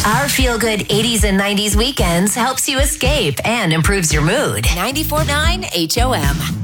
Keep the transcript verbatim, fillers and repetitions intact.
Our feel-good eighties and nineties weekends helps you escape and improves your mood. ninety-four point nine H O M.